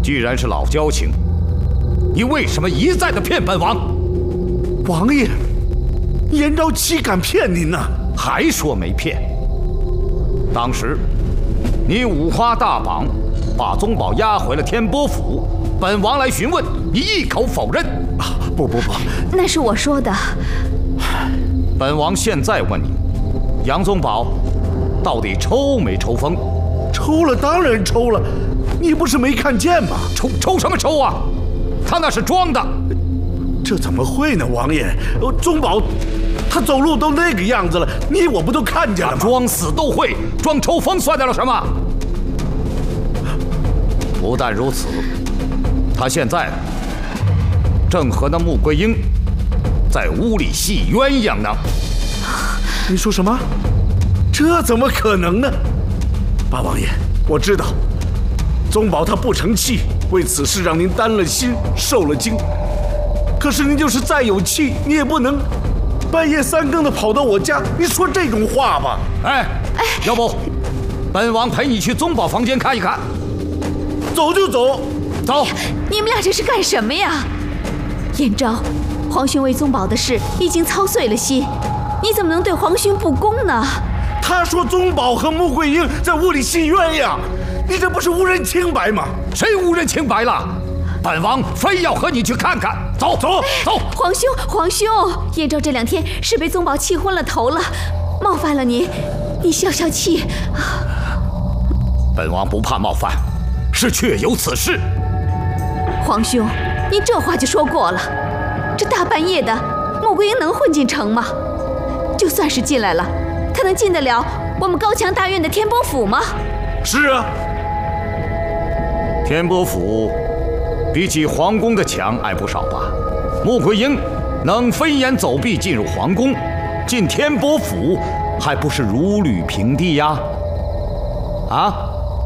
既然是老交情，你为什么一再的骗本王？ 王爷，颜昭岂敢骗您呢？ 还说没骗？当时你五花大绑，把宗保押回了天波府，本王来询问，你一口否认。 不， 那是我说的。 本王现在问你，杨宗保到底抽没抽风？ 抽了，当然抽了，你不是没看见吗？ 抽什么抽啊？他那是装的。 这怎么会呢，王爷？宗保他走路都那个样子了，你我不都看见了吗？ 装死都会，装抽风算得了什么？不但如此，他现在正和那穆桂英在屋里戏鸳鸯呢。 你说什么？这怎么可能呢？八王爷，我知道，宗保他不成器，为此事让您担了心，受了惊。可是您就是再有气，你也不能半夜3更的跑到我家，你说这种话吧？ 哎，要不，本王陪你去宗保房间看一看。 走就走， 走。 你们俩这是干什么呀？颜昭，皇兄为宗保的事已经操碎了心，你怎么能对皇兄不公呢？ 他说宗保和穆桂英在屋里戏鸳鸯，你这不是无人清白吗？ 谁无人清白了？本王非要和你去看看。走。 皇兄，颜昭这2天是被宗保气昏了头了，冒犯了你，你消消气。 本王不怕冒犯，是确有此事。 皇兄，你这话就说过了。这大半夜的，穆桂英能混进城吗？就算是进来了，她能进得了我们高墙大院的天波府吗？ 是啊， 天波府比起皇宫的墙矮不少吧？穆桂英能飞檐走壁进入皇宫，进天波府还不是如履平地呀？啊！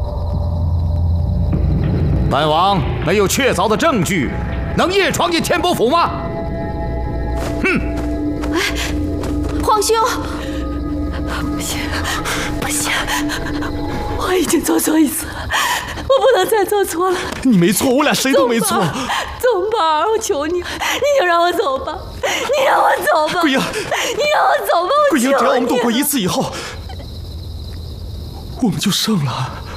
本王没有确凿的证据，能夜闯进天波府吗？哼！ 皇兄， 不行，我已经做错一次了，我不能再做错了。 你没错，我俩谁都没错。 宗保，我求你，你就让我走吧，你让我走吧。 桂英， 你让我走吧，我求你。 桂英，只要我们躲过一次以后，我们就胜了。